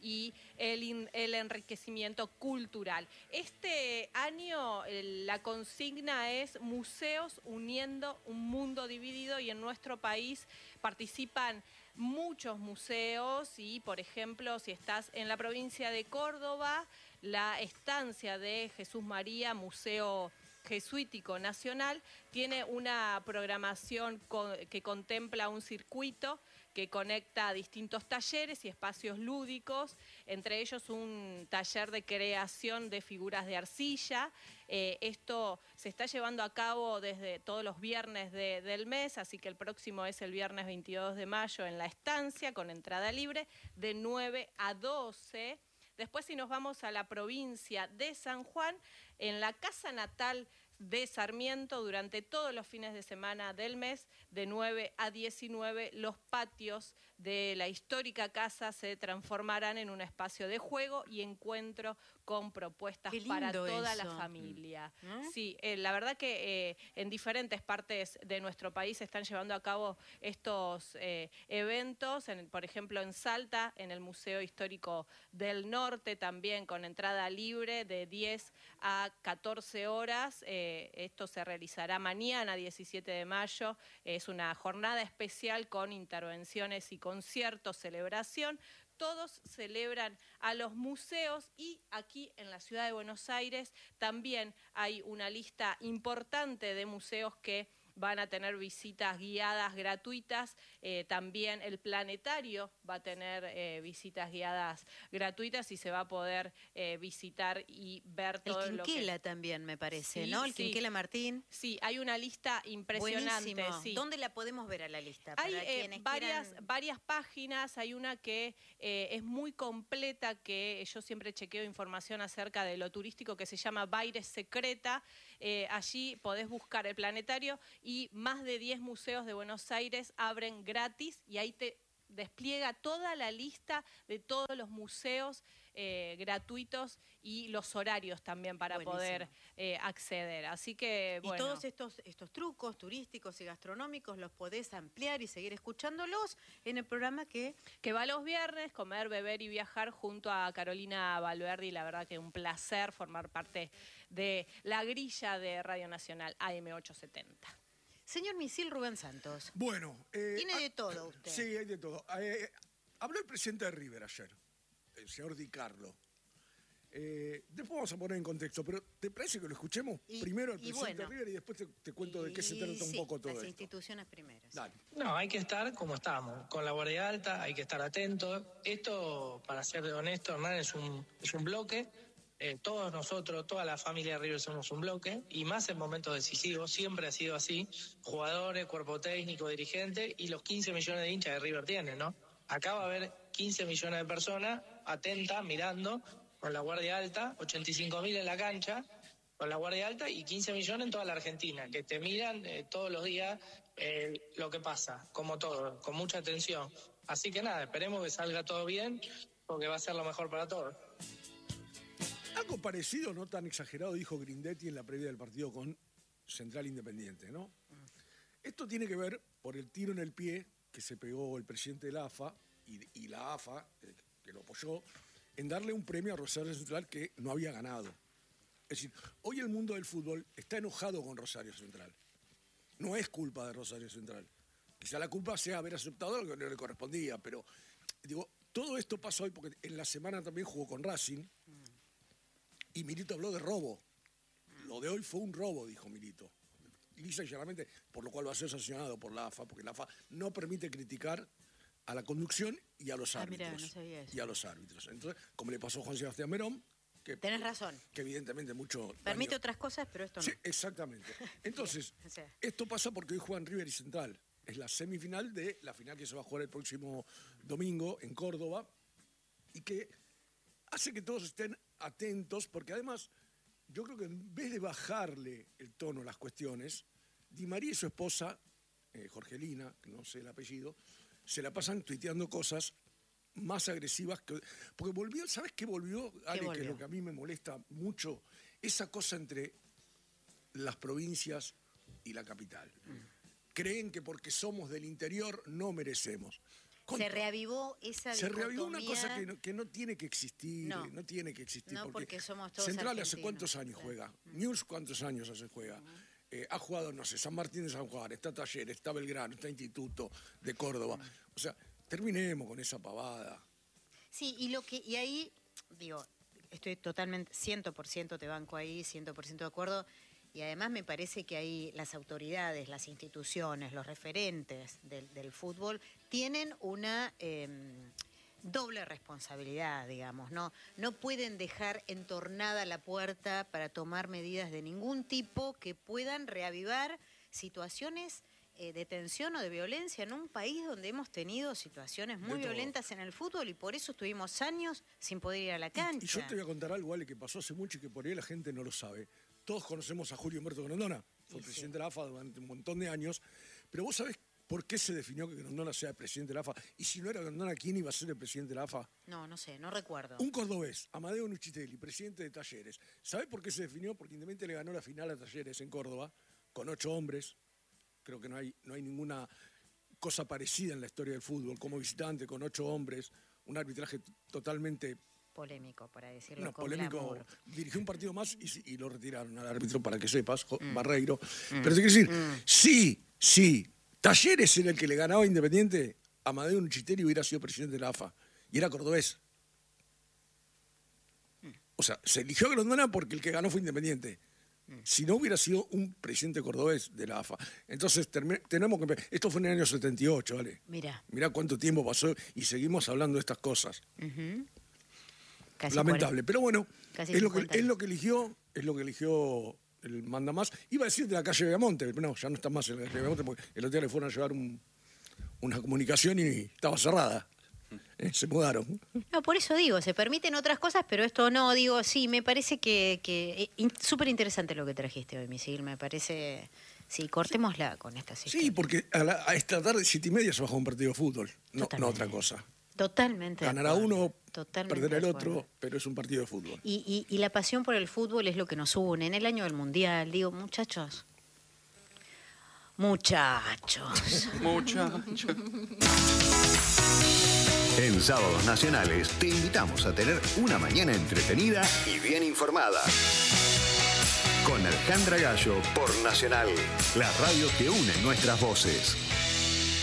y el enriquecimiento cultural. Este año la consigna es Museos uniendo un mundo dividido, y en nuestro país participan muchos museos y, por ejemplo, si estás en la provincia de Córdoba, la estancia de Jesús María, Museo Jesuítico Nacional, tiene una programación que contempla un circuito que conecta a distintos talleres y espacios lúdicos, entre ellos un taller de creación de figuras de arcilla. Esto se está llevando a cabo desde todos los viernes del mes, así que el próximo es el viernes 22 de mayo en la estancia, con entrada libre, de 9 a 12. Después, si nos vamos a la provincia de San Juan, en la casa natal de Sarmiento, durante todos los fines de semana del mes, de 9 a 19, los patios de la histórica casa se transformarán en un espacio de juego y encuentro con propuestas para toda la familia. Sí, la verdad que en diferentes partes de nuestro país se están llevando a cabo estos eventos, por ejemplo en Salta, en el Museo Histórico del Norte, también con entrada libre de 10 a 14 horas. Esto se realizará mañana, 17 de mayo. Es una jornada especial con intervenciones y conciertos, celebración. Todos celebran a los museos, y aquí en la ciudad de Buenos Aires también hay una lista importante de museos que van a tener visitas guiadas gratuitas. También el Planetario va a tener visitas guiadas gratuitas y se va a poder visitar y ver todo lo que... El Quinquela también, me parece, sí, ¿no? El sí. Quinquela Martín. Sí, hay una lista impresionante. Sí. ¿Dónde la podemos ver a la lista? Hay varias páginas. Hay una que es muy completa, que yo siempre chequeo información acerca de lo turístico, que se llama Baires Secreta. Allí podés buscar el Planetario, y más de 10 museos de Buenos Aires abren gratis, y ahí te despliega toda la lista de todos los museos gratuitos y los horarios también para poder acceder. Así que, bueno. Y todos estos trucos turísticos y gastronómicos los podés ampliar y seguir escuchándolos en el programa que va los viernes, Comer, Beber y Viajar, junto a Carolina Valverdi. La verdad que un placer formar parte de la grilla de Radio Nacional AM870. Señor Misil, Rubén Santos. Bueno. Tiene de todo usted. Sí, hay de todo. Habló el presidente de River ayer, el señor Di Carlo. Después vamos a poner en contexto, pero ¿te parece que lo escuchemos primero al presidente de River y después te cuento de qué se trata un poco todo esto? Las instituciones primero. Dale. No, hay que estar como estamos, con la guardia alta, hay que estar atentos. Esto, para ser honesto, Hernán, es un bloque. Todos nosotros, toda la familia de River somos un bloque, y más en momentos decisivos, siempre ha sido así. Jugadores, cuerpo técnico, dirigente, y los 15 millones de hinchas de River tienen, ¿no? Acá va a haber 15 millones de personas atentas, mirando, con la guardia alta, 85.000 en la cancha, con la guardia alta, y 15 millones en toda la Argentina, que te miran todos los días lo que pasa, como todo, con mucha atención. Así que nada, esperemos que salga todo bien, porque va a ser lo mejor para todos. Algo parecido, no tan exagerado, dijo Grindetti en la previa del partido con Central Independiente, ¿no? Esto tiene que ver por el tiro en el pie que se pegó el presidente de la AFA y la AFA, que lo apoyó, en darle un premio a Rosario Central que no había ganado. Es decir, hoy el mundo del fútbol está enojado con Rosario Central. No es culpa de Rosario Central. Quizá la culpa sea haber aceptado lo que no le correspondía, pero digo, todo esto pasó hoy porque en la semana también jugó con Racing. Y Milito habló de robo. Lo de hoy fue un robo, dijo Milito. Lisa y llanamente, por lo cual va a ser sancionado por la AFA, porque la AFA no permite criticar a la conducción y a los árbitros. Mirá, no sabía eso. Y a los árbitros. Entonces, como le pasó a Juan Sebastián Verón, que tenés razón. Que evidentemente mucho... Permite otras cosas, pero esto no. Sí, exactamente. Entonces, esto pasa porque hoy juegan River y Central. Es la semifinal de la final que se va a jugar el próximo domingo en Córdoba, y que hace que todos estén atentos, porque además yo creo que en vez de bajarle el tono a las cuestiones, Di María y su esposa, Jorgelina, que no sé el apellido, se la pasan tuiteando cosas más agresivas. Porque volvió, ¿sabes qué volvió, Ale? Que es lo que a mí me molesta mucho, esa cosa entre las provincias y la capital. Creen que porque somos del interior no merecemos. Se reavivó esa Se reavivó una dicotomía. cosa que no tiene que existir, No. no tiene que existir. No, porque somos todos Central hace argentinos, cuántos años claro. juega, News cuántos años hace juega. Ha jugado, no sé, San Martín de San Juan, está Talleres, está Belgrano, está Instituto de Córdoba. O sea, terminemos con esa pavada. Sí, y ahí, digo, estoy totalmente, 100% te banco ahí, 100% de acuerdo. Y además me parece que ahí las autoridades, las instituciones, los referentes del fútbol tienen una doble responsabilidad, digamos. No pueden dejar entornada la puerta para tomar medidas de ningún tipo que puedan reavivar situaciones de tensión o de violencia en un país donde hemos tenido situaciones muy violentas en el fútbol y por eso estuvimos años sin poder ir a la cancha. Y yo te voy a contar algo, Ale, que pasó hace mucho y que por ahí la gente no lo sabe. Todos conocemos a Julio Humberto Grondona, fue presidente de la AFA durante un montón de años, pero vos sabés por qué se definió que Grondona sea el presidente de la AFA, y si no era Grondona, ¿quién iba a ser el presidente de la AFA? No sé, no recuerdo. Un cordobés, Amadeo Nuchitelli, presidente de Talleres. ¿Sabés por qué se definió? Porque Independiente le ganó la final a Talleres en Córdoba, con 8 hombres. Creo que no hay ninguna cosa parecida en la historia del fútbol, como visitante, con 8 hombres, un arbitraje totalmente... Polémico, para decirlo No, con polémico. glamour. Dirigió un partido más y lo retiraron al árbitro, para que sepas, Barreiro. Pero te quiero decir, sí, Talleres era el que le ganaba a Independiente, Amadeo Nuchitelli hubiera sido presidente de la AFA. Y era cordobés. O sea, se eligió a Grondona porque el que ganó fue Independiente. Si no hubiera sido un presidente cordobés de la AFA. Entonces, tenemos que... Esto fue en el año 78, ¿vale? Mirá cuánto tiempo pasó y seguimos hablando de estas cosas. Casi lamentable, 40. pero bueno, Casi es lo 50 que eligió el mandamás. Iba a decir de la calle Beamonte, pero no, ya no está más en la calle Beamonte porque el otro día le fueron a llevar una comunicación y estaba cerrada. Se mudaron. No, por eso digo, se permiten otras cosas, pero esto no, digo, sí, me parece que súper interesante lo que trajiste hoy, Misil, me parece... Sí, cortémosla con esta situación. Sí, porque a esta tarde, 7:30, se bajó un partido de fútbol, no otra cosa. Totalmente. Ganará uno, totalmente perderá el de acuerdo. otro, pero es un partido de fútbol. Y la pasión por el fútbol es lo que nos une. En el año del Mundial, digo, muchachos. En Sábados Nacionales te invitamos a tener una mañana entretenida y bien informada. Con Alejandra Gallo por Nacional, la radio que une nuestras voces.